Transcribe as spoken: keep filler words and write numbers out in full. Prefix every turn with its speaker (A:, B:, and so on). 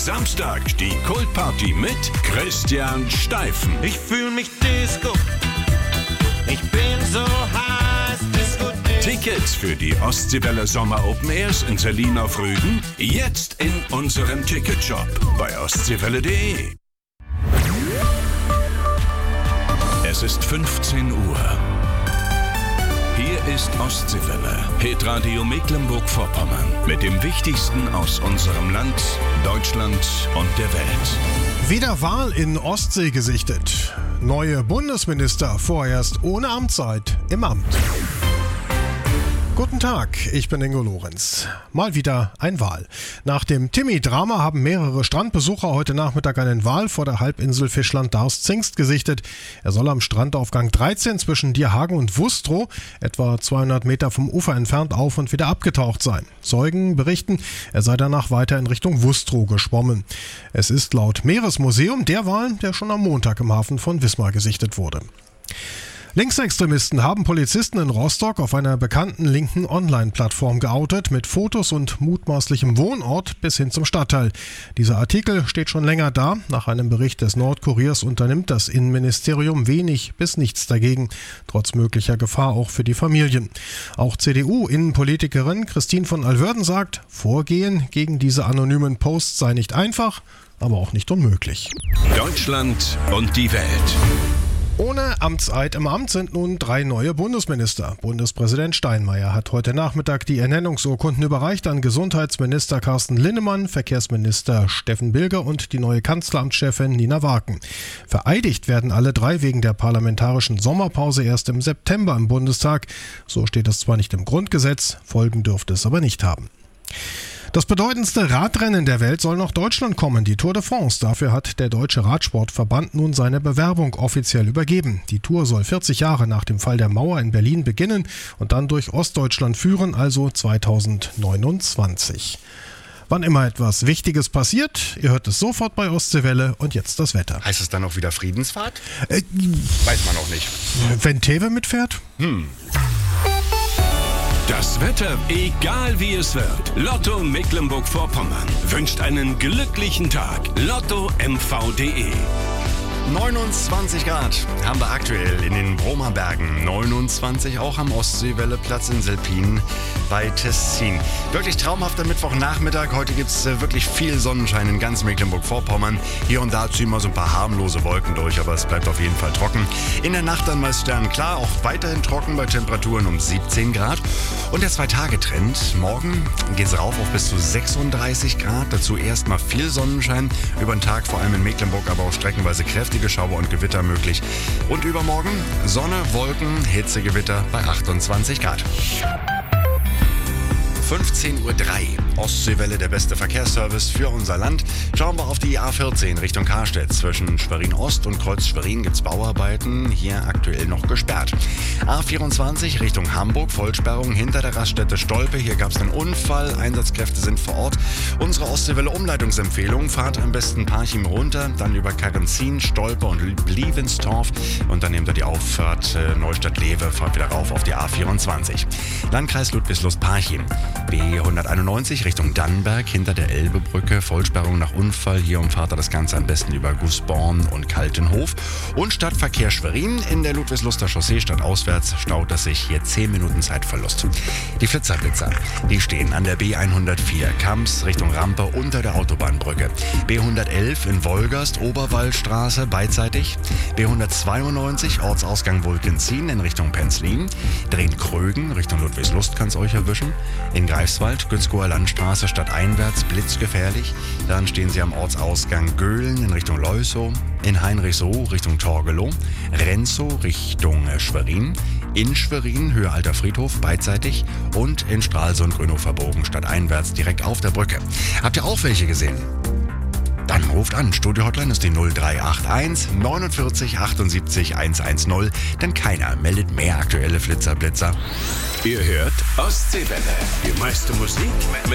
A: Samstag die Kultparty mit Christian Steifen.
B: Ich fühl mich Disco. Ich bin so heiß, Disco, Disco.
A: Tickets für die Ostseewelle Sommer Open Airs in Selin auf Rügen jetzt in unserem Ticketshop bei ostseewelle punkt de. Es ist fünfzehn Uhr. Hier ist Ostseewelle, Hitradio Mecklenburg-Vorpommern mit dem Wichtigsten aus unserem Land, Deutschland und der Welt.
C: Wieder Wahl in Ostsee gesichtet. Neue Bundesminister vorerst ohne Amtszeit im Amt. Guten Tag, ich bin Ingo Lorenz. Mal wieder ein Wal. Nach dem Timmy-Drama haben mehrere Strandbesucher heute Nachmittag einen Wal vor der Halbinsel Fischland-Darß-Zingst gesichtet. Er soll am Strandaufgang dreizehn zwischen Dierhagen und Wustrow, etwa zweihundert Meter vom Ufer entfernt, auf und wieder abgetaucht sein. Zeugen berichten, er sei danach weiter in Richtung Wustrow geschwommen. Es ist laut Meeresmuseum der Wal, der schon am Montag im Hafen von Wismar gesichtet wurde. Linksextremisten haben Polizisten in Rostock auf einer bekannten linken Online-Plattform geoutet, mit Fotos und mutmaßlichem Wohnort bis hin zum Stadtteil. Dieser Artikel steht schon länger da. Nach einem Bericht des Nordkuriers unternimmt das Innenministerium wenig bis nichts dagegen, trotz möglicher Gefahr auch für die Familien. Auch C D U-Innenpolitikerin Christine von Alwörden sagt, Vorgehen gegen diese anonymen Posts sei nicht einfach, aber auch nicht unmöglich.
A: Deutschland und die Welt.
C: Ohne Amtseid im Amt sind nun drei neue Bundesminister. Bundespräsident Steinmeier hat heute Nachmittag die Ernennungsurkunden überreicht an Gesundheitsminister Carsten Linnemann, Verkehrsminister Steffen Bilger und die neue Kanzleramtschefin Nina Waken. Vereidigt werden alle drei wegen der parlamentarischen Sommerpause erst im September im Bundestag. So steht es zwar nicht im Grundgesetz, Folgen dürfte es aber nicht haben. Das bedeutendste Radrennen der Welt soll nach Deutschland kommen, die Tour de France. Dafür hat der Deutsche Radsportverband nun seine Bewerbung offiziell übergeben. Die Tour soll vierzig Jahre nach dem Fall der Mauer in Berlin beginnen und dann durch Ostdeutschland führen, also zweitausendneunundzwanzig. Wann immer etwas Wichtiges passiert, ihr hört es sofort bei Ostseewelle und jetzt das Wetter.
D: Heißt es dann auch wieder Friedensfahrt?
C: Äh,
D: Weiß man auch nicht.
C: Wenn Tewe mitfährt?
D: Hm.
A: Das Wetter, egal wie es wird. Lotto Mecklenburg-Vorpommern wünscht einen glücklichen Tag. Lotto M V punkt de.
D: neunundzwanzig Grad haben wir aktuell in den Bromer Bergen. neunundzwanzig auch am Ostseewelleplatz in Selpin bei Tessin. Wirklich traumhafter Mittwochnachmittag. Heute gibt es äh, wirklich viel Sonnenschein in ganz Mecklenburg-Vorpommern. Hier und da ziehen wir so ein paar harmlose Wolken durch, aber es bleibt auf jeden Fall trocken. In der Nacht dann mal sternklar, auch weiterhin trocken bei Temperaturen um siebzehn Grad. Und der Zwei-Tage-Trend. Morgen geht es rauf auf bis zu sechsunddreißig Grad. Dazu erstmal viel Sonnenschein. Über den Tag vor allem in Mecklenburg, aber auch streckenweise kräftige Schauer und Gewitter möglich. Und übermorgen Sonne, Wolken, Hitzegewitter bei achtundzwanzig Grad. fünfzehn Uhr drei. Ostseewelle, der beste Verkehrsservice für unser Land. Schauen wir auf die A vierzehn Richtung Karstedt. Zwischen Schwerin-Ost und Kreuz Schwerin gibt es Bauarbeiten. Hier aktuell noch gesperrt. A vierundzwanzig Richtung Hamburg. Vollsperrung hinter der Raststätte Stolpe. Hier gab es einen Unfall. Einsatzkräfte sind vor Ort. Unsere Ostseewelle-Umleitungsempfehlung. Fahrt am besten Parchim runter, dann über Karrenzin, Stolpe und Lievenstorf. Und dann nehmt ihr die Auffahrt äh, Neustadt-Lewe, fahrt wieder rauf auf die A vierundzwanzig. Landkreis Ludwigslust-Parchim. B hunderteinundneunzig Richtung Dannenberg hinter der Elbebrücke. Vollsperrung nach Unfall. Hier umfahrt ihr das Ganze am besten über Gußborn und Kaltenhof. Und Stadtverkehr Schwerin in der Ludwigsluster Chaussee stadtauswärts staut es sich hier zehn Minuten Zeitverlust. Die Flitzerblitzer, die stehen an der B hundertvier Kamps Richtung Rampe unter der Autobahnbrücke. B hundertelf in Wolgast Oberwallstraße beidseitig. B hundertzweiundneunzig Ortsausgang Wolkenzien in Richtung Penzlin. Drehen Krögen Richtung Ludwigslust kann es euch erwischen. In Greifswald, Günzgower Landstraße stadteinwärts, blitzgefährlich. Dann stehen sie am Ortsausgang Göhlen in Richtung Leusow, in Heinrichsow Richtung Torgelow, Renzow Richtung Schwerin, in Schwerin Höhe Alter Friedhof beidseitig und in Stralsund Grünhofer Bogen stadteinwärts direkt auf der Brücke. Habt ihr auch welche gesehen? Dann ruft an. Studio-Hotline ist die null drei acht eins neunundvierzig achtundsiebzig hundertzehn, denn keiner meldet mehr aktuelle Flitzerblitzer.
A: Ihr hört Ostseewelle. Die meiste Musik